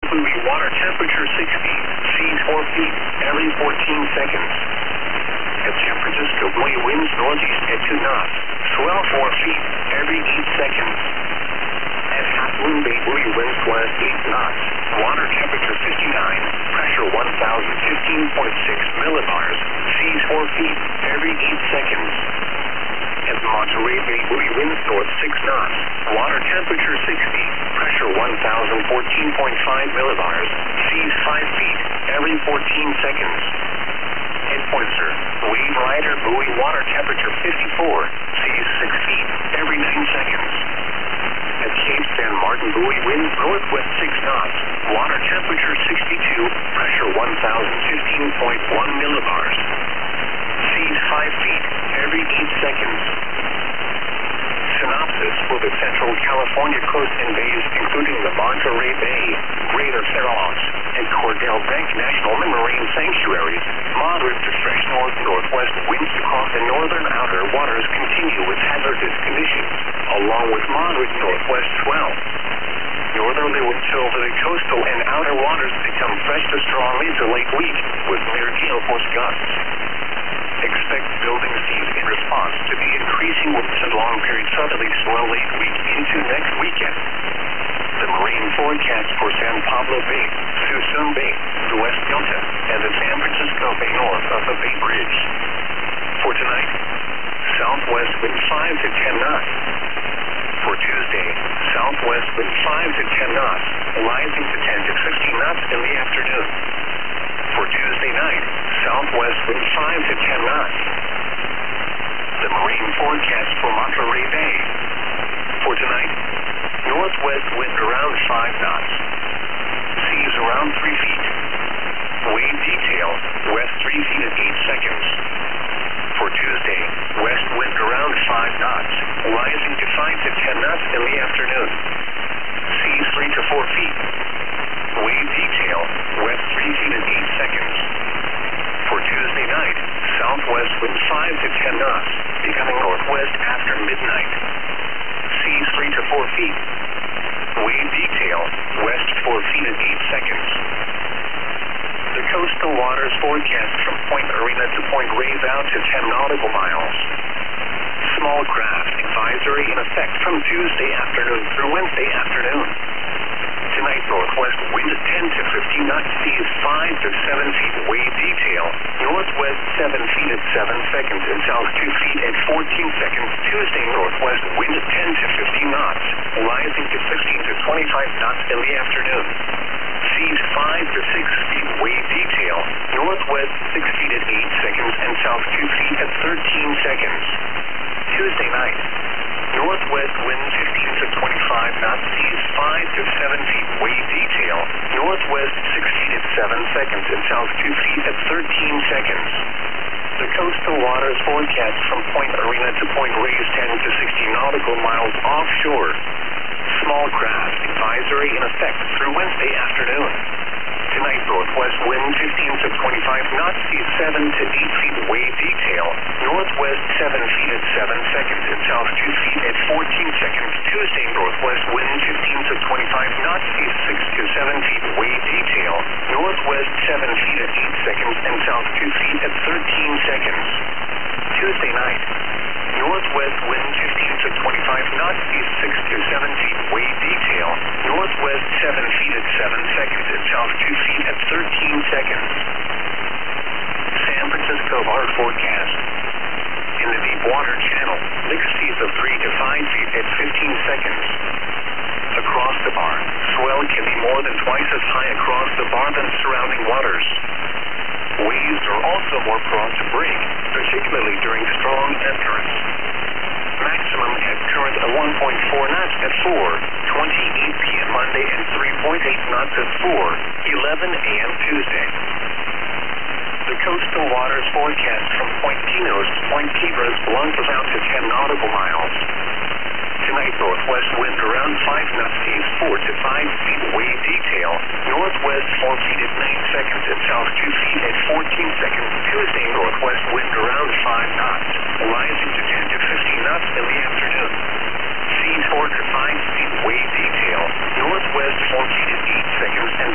Buoy water temperature 60, seas 4 feet every 14 seconds. At San Francisco Buoy winds northeast at 2 knots, swell 4 feet every 8 seconds. At Half Moon Bay Buoy winds west 8 knots, water temperature 59, pressure 1015.6 millibars, seas 4 feet every 8 seconds. At Monterey Bay Buoy winds north 6 knots, water temperature 60, pressure 1014.5 millibars, seas 5 feet every 14 seconds. At Pointer, Wave Rider Buoy water temperature 54, seas 6 feet every 9 seconds. At Cape San Martin Buoy winds northwest 6 knots, water temperature 62, pressure 1015.1 millibars. Seas 5 feet every 8 seconds. Synopsis for the Central California coast and bays, including the Monterey Bay, Greater Farallones, and Cordell Bank National Marine Sanctuaries. Moderate to fresh north-northwest winds across the northern outer waters continue with hazardous conditions, along with moderate northwest swell. Northerly winds over the coastal and outer waters become fresh to strong into late week with near gale force gusts. Expect building seas in response to the increasing winds and long-period southerly swell late week into next weekend. The marine forecast for San Pablo Bay, Suisun Bay, the West Delta, and the San Francisco Bay north of the Bay Bridge. For tonight, southwest wind 5 to 10 knots. For Tuesday, southwest wind 5 to 10 knots, rising to 10 to 15 knots in the afternoon. For Tuesday night, southwest wind 5 to 10 knots. The marine forecast for Monterey Bay. For tonight, northwest wind around 5 knots. Seas around 3 feet. Wave detail, west 3 feet at 8 seconds. For Tuesday, west wind around 5 knots, rising to 5 to 10 knots in the afternoon. Seas 3 to 4 feet. Wave detail, west 3 feet at 8 seconds. For Tuesday night, southwest wind 5 to 10 knots, becoming northwest after midnight. Seas 3 to 4 feet. Wave detail, west 4 feet at 8 seconds. The coastal waters forecast from Point Arena to Point Reyes out to 10 nautical miles. Small craft advisory in effect from Tuesday afternoon through Wednesday afternoon. Tonight, northwest wind 10 to 15 knots, seas 5 to 7 feet, wave detail. Northwest 7 feet at 7 seconds and south 2 feet at 14 seconds. Tuesday, northwest wind 10 to 15 knots, rising to 15 to 25 knots in the afternoon. Seas 5 to 6 feet, wave detail. Northwest 6 feet at 8 seconds and south 2 feet at 13 seconds. Tuesday night, northwest wind 15 to 25 knots, seas 5 to 7 feet, wave detail. Northwest 6 feet at 7 seconds and south 2 feet at 13 seconds. The coastal waters forecast from Point Arena to Point Reyes 10 to 60 nautical miles offshore. Small craft advisory in effect through Wednesday afternoon. Tonight, northwest wind 15 to 25 knots, seas 7 to 8 feet, wave detail. Northwest 7 feet at 7 seconds and south 2 feet at 14 seconds. Tuesday, northwest wind 15 to 25 knots, seas 6 to 7 feet, wave detail. Northwest 7 feet at 8 seconds and south 2 feet at 13 seconds. Tuesday night, northwest wind 15 to 25 knots, seas 6 to 7 feet, wave detail. Northwest 7 feet at 7 seconds and south 2 feet at 13 seconds. San Francisco bar forecast. In the deep water channel, mixed seas of 3 to 5 feet at 15 seconds. Across the bar, swell can be more than twice as high across the bar than surrounding waters. Waves are also more prone to break, particularly during strong ebb currents. Maximum ebb current of 1.4 knots at 4:28 p.m. Monday and 3.8 knots at 4:11 a.m. Tuesday. The coastal waters forecast from Point Pinos to Point Cabras plunges out to 10 nautical miles. Tonight, northwest wind around 5 knots, seas 4 to 5 feet, wave detail.